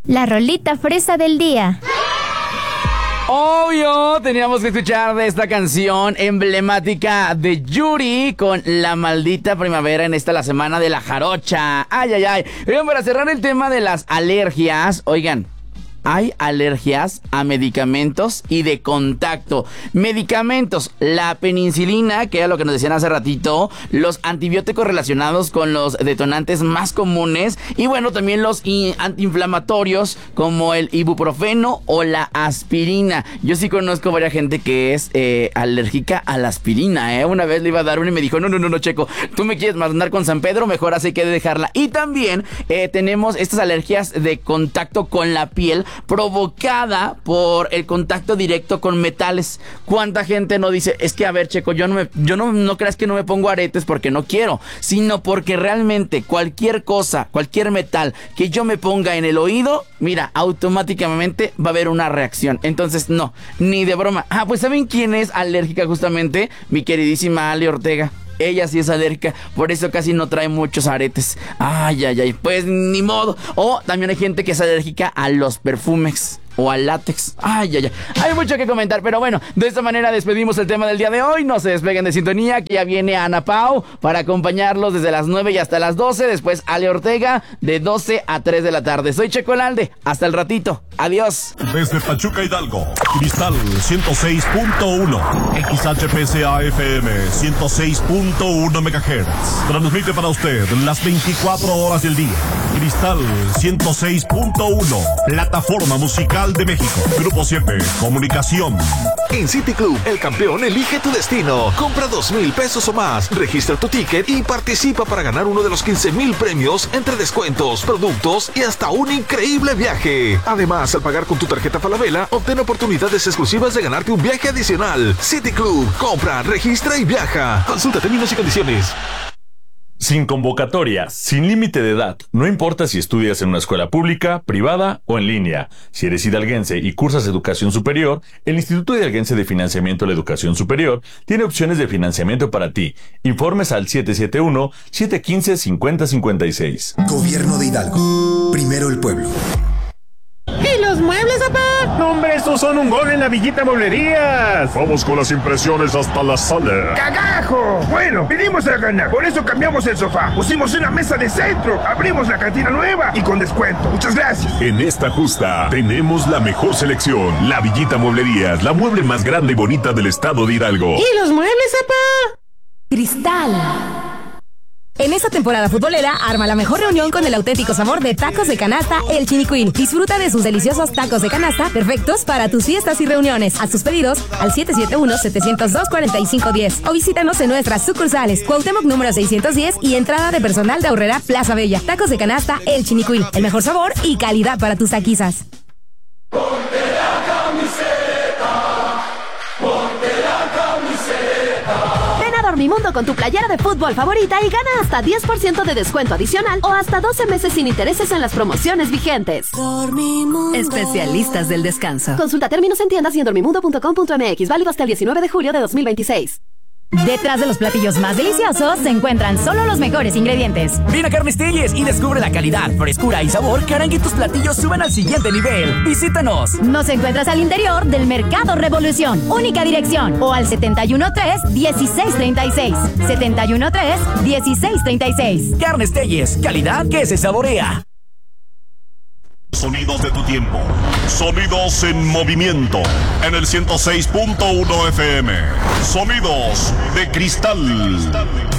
La rolita fresa del día. Obvio, teníamos que escuchar de esta canción emblemática de Yuri con La Maldita Primavera en la semana de la jarocha. Ay, ay, ay. Oigan, para cerrar el tema de las alergias, oigan, hay alergias a medicamentos y de contacto. Medicamentos, la penicilina, que era lo que nos decían hace ratito, los antibióticos relacionados con los detonantes más comunes y bueno, también los antiinflamatorios como el ibuprofeno o la aspirina. Yo sí conozco varias gente que es alérgica a la aspirina, Una vez le iba a dar una y me dijo, no, Checo, tú me quieres mandar con San Pedro, mejor así que dejarla. Y también tenemos estas alergias de contacto con la piel provocada por el contacto directo con metales. ¿Cuánta gente no dice, es que a ver, Checo, yo no creas que no me pongo aretes porque no quiero, sino porque realmente cualquier cosa, cualquier metal que yo me ponga en el oído, mira, automáticamente va a haber una reacción. Entonces, no, ni de broma. Pues ¿saben quién es alérgica justamente? Mi queridísima Ale Ortega. Ella sí es alérgica, por eso casi no trae muchos aretes. Ay, pues ni modo. O también hay gente que es alérgica a los perfumes o al látex. Ay. Hay mucho que comentar, pero bueno, de esta manera despedimos el tema del día de hoy. No se despeguen de sintonía, que ya viene Ana Pau para acompañarlos desde las 9 y hasta las 12. Después Ale Ortega de 12 a 3 de la tarde. Soy Checo Lalde. Hasta el ratito. Adiós. Desde Pachuca, Hidalgo, Cristal 106.1, XHPSA FM 106.1 MHz. Transmite para usted las 24 horas del día. Cristal 106.1, plataforma musical de México. Grupo 7, comunicación. En City Club, el campeón elige tu destino. Compra 2,000 pesos o más, registra tu ticket y participa para ganar uno de los 15,000 premios entre descuentos, productos y hasta un increíble viaje. Además, al pagar con tu tarjeta Falabella, obtén oportunidades exclusivas de ganarte un viaje adicional. City Club, compra, registra y viaja. Consulta términos y condiciones. Sin convocatoria, sin límite de edad, no importa si estudias en una escuela pública, privada o en línea. Si eres hidalguense y cursas educación superior, el Instituto Hidalguense de Financiamiento de la Educación Superior tiene opciones de financiamiento para ti. Informes al 771-715-5056. Gobierno de Hidalgo. Primero el pueblo. ¿Y los muebles, papá? No, hombre, estos son un gol en la Villita Mueblerías. Vamos con las impresiones hasta la sala. ¡Cagajo! Bueno, vinimos a ganar, por eso cambiamos el sofá. Pusimos una mesa de centro, abrimos la cantina nueva y con descuento. Muchas gracias. En esta justa tenemos la mejor selección. La Villita Mueblerías, la mueble más grande y bonita del estado de Hidalgo. ¿Y los muebles, papá? Cristal. En esta temporada futbolera, arma la mejor reunión con el auténtico sabor de tacos de canasta El Chinicuil. Disfruta de sus deliciosos tacos de canasta, perfectos para tus fiestas y reuniones. Haz tus pedidos al 771-702-4510 o visítanos en nuestras sucursales Cuauhtémoc número 610 y entrada de personal de Aurrera Plaza Bella. Tacos de canasta El Chinicuil, el mejor sabor y calidad para tus taquizas. Ponte la camiseta, ponte la camiseta. Dormimundo con tu playera de fútbol favorita y gana hasta 10% de descuento adicional o hasta 12 meses sin intereses en las promociones vigentes. Dormimundo. Especialistas del descanso. Consulta términos en tiendas y en dormimundo.com.mx. Válido hasta el 19 de julio de 2026. Detrás de los platillos más deliciosos se encuentran solo los mejores ingredientes. Ven a Carnes Telles y descubre la calidad, frescura y sabor que harán que tus platillos suban al siguiente nivel. Visítanos. Nos encuentras al interior del Mercado Revolución. Única dirección. O al 713-1636. 713-1636. Carnes Telles, calidad que se saborea. Sonidos de tu tiempo. Sonidos en movimiento. En el 106.1 FM. Sonidos de Cristal.